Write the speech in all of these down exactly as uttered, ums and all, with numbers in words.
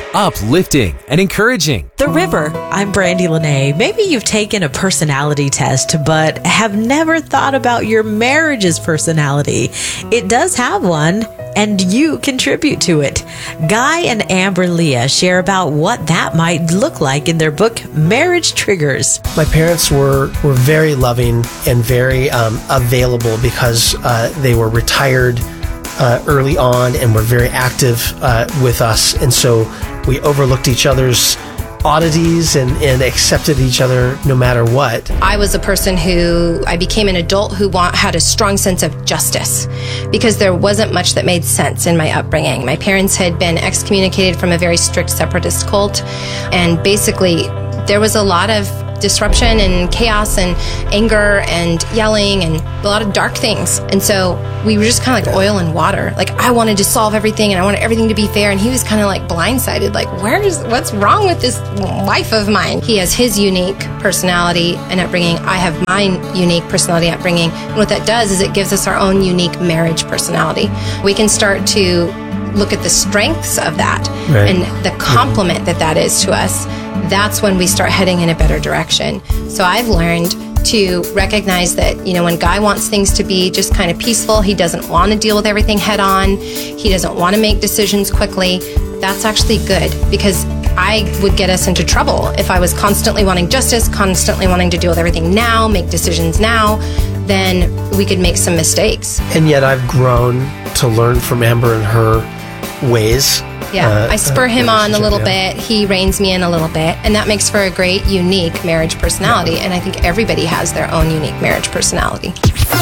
uplifting, and encouraging. The River. I'm Brandy Lene. Maybe you've taken a personality test, but have never thought about your marriage's personality. It does have one, and you contribute to it. Guy and Amber Leah share about what that might look like in their book, Marriage Triggers. My parents were, were very loving and very um, available because uh, they were retired uh, early on and were very active uh, with us. And so we overlooked each other's oddities and, and accepted each other no matter what. I was a person who, I became an adult who want, had a strong sense of justice because there wasn't much that made sense in my upbringing. My parents had been excommunicated from a very strict separatist cult, and basically there was a lot of disruption and chaos and anger and yelling and a lot of dark things. And so we were just kind of like oil and water. Like, I wanted to solve everything and I wanted everything to be fair, and he was kind of like blindsided, like, where is, what's wrong with this wife of mine? He has his unique personality and upbringing. I have my unique personality and upbringing. And what that does is it gives us our own unique marriage personality. We can start to look at the strengths of that, right, and the compliment that that is to us. That's when we start heading in a better direction. So I've learned to recognize that, you know, when Guy wants things to be just kind of peaceful, he doesn't want to deal with everything head on, he doesn't want to make decisions quickly, that's actually good, because I would get us into trouble if I was constantly wanting justice, constantly wanting to deal with everything now, make decisions now, then we could make some mistakes. And yet I've grown to learn from Amber and her ways. Yeah, uh, I spur him uh, on a little yeah. bit, he reins me in a little bit, and that makes for a great, unique marriage personality, yeah. And I think everybody has their own unique marriage personality.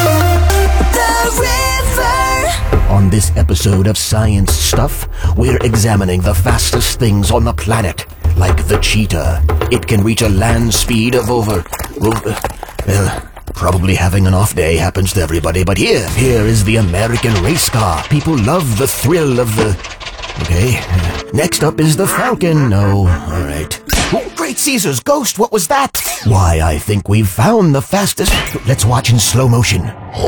The River. On this episode of Science Stuff, we're examining the fastest things on the planet, like the cheetah. It can reach a land speed of over... over well, probably having an off day happens to everybody, but here, here is the American race car. People love the thrill of the... Okay, next up is the Falcon. No, all right. Oh, Great Caesar's ghost, what was that? Why, I think we've found the fastest... Let's watch in slow motion.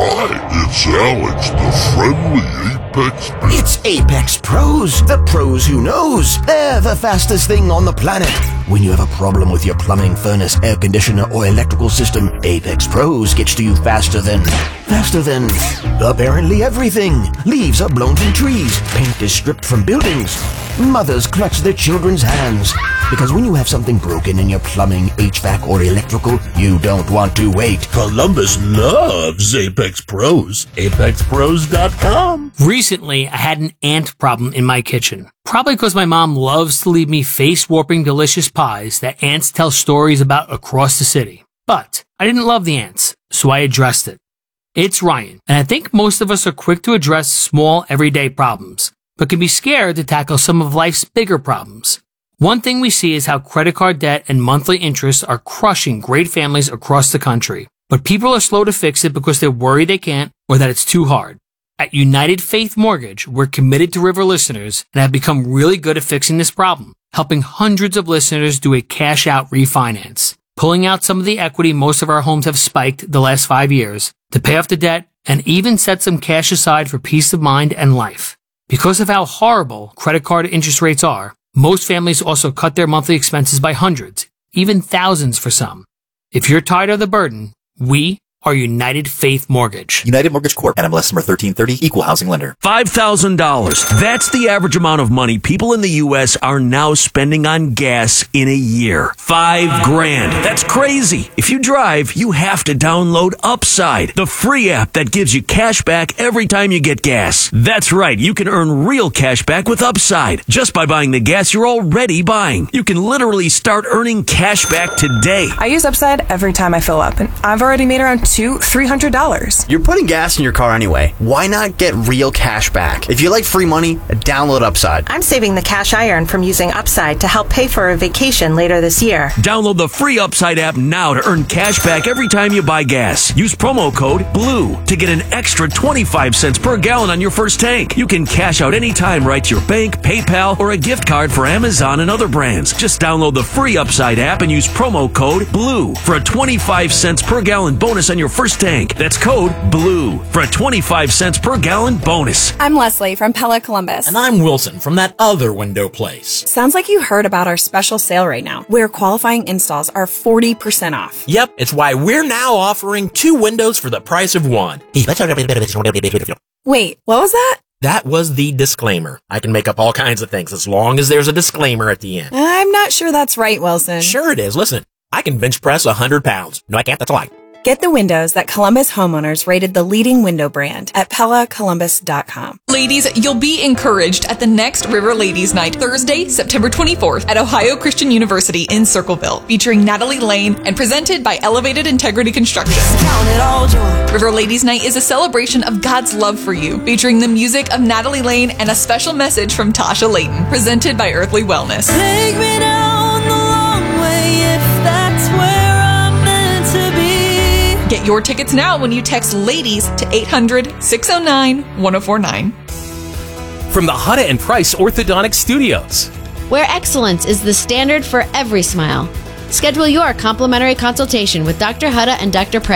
Hi, it's Alex, the friendly Apex Pros. It's Apex Pros, the pros who knows. They're the fastest thing on the planet. When you have a problem with your plumbing, furnace, air conditioner, or electrical system, Apex Pros gets to you faster than... Faster than... apparently everything. Leaves are blown from trees. Paint is stripped from buildings. Mothers clutch their children's hands. Because when you have something broken in your plumbing, H V A C, or electrical, you don't want to wait. Columbus loves Apex Pros. Apex Pros dot com. Recently, I had an ant problem in my kitchen. Probably because my mom loves to leave me face-warping delicious pies that ants tell stories about across the city. But I didn't love the ants, so I addressed it. It's Ryan, and I think most of us are quick to address small, everyday problems, but can be scared to tackle some of life's bigger problems. One thing we see is how credit card debt and monthly interest are crushing great families across the country. But people are slow to fix it because they're worried they can't or that it's too hard. At United Faith Mortgage, we're committed to River listeners and have become really good at fixing this problem, helping hundreds of listeners do a cash-out refinance, pulling out some of the equity most of our homes have spiked the last five years to pay off the debt and even set some cash aside for peace of mind and life. Because of how horrible credit card interest rates are, most families also cut their monthly expenses by hundreds, even thousands for some. If you're tired of the burden, we are United Faith Mortgage. United Mortgage Corp. N M L S number thirteen thirty, Equal Housing Lender. five thousand dollars. That's the average amount of money people in the U S are now spending on gas in a year. Five grand. That's crazy. If you drive, you have to download Upside, the free app that gives you cash back every time you get gas. That's right. You can earn real cash back with Upside just by buying the gas you're already buying. You can literally start earning cash back today. I use Upside every time I fill up, and I've already made around two, three hundred dollars. You're putting gas in your car anyway. Why not get real cash back? If you like free money, download Upside. I'm saving the cash I earn from using Upside to help pay for a vacation later this year. Download the free Upside app now to earn cash back every time you buy gas. Use promo code BLUE to get an extra twenty-five cents per gallon on your first tank. You can cash out anytime right to your bank, PayPal, or a gift card for Amazon and other brands. Just download the free Upside app and use promo code BLUE for a twenty-five cents per gallon bonus on your your first tank. That's code BLUE for a twenty-five cents per gallon bonus. I'm Leslie from Pella Columbus. And I'm Wilson from that other window place. Sounds like you heard about our special sale right now, where qualifying installs are forty percent off. Yep, it's why we're now offering two windows for the price of one. Wait, what was that? That was the disclaimer. I can make up all kinds of things as long as there's a disclaimer at the end. I'm not sure that's right, Wilson. Sure it is. Listen, I can bench press one hundred pounds. No, I can't. That's a lie. Get the windows that Columbus homeowners rated the leading window brand at Pella Columbus dot com. Ladies, you'll be encouraged at the next River Ladies Night, Thursday, September twenty-fourth at Ohio Christian University in Circleville, featuring Natalie Lane and presented by Elevated Integrity Construction. Count it all joy. River Ladies Night is a celebration of God's love for you, featuring the music of Natalie Lane and a special message from Tasha Layton, presented by Earthly Wellness. Take me down the long way if that's where I'm meant to be. Get your tickets now when you text LADIES to eight hundred, six oh nine, one oh four nine. From the Hutta and Price Orthodontic Studios, where excellence is the standard for every smile. Schedule your complimentary consultation with Doctor Hutta and Doctor Price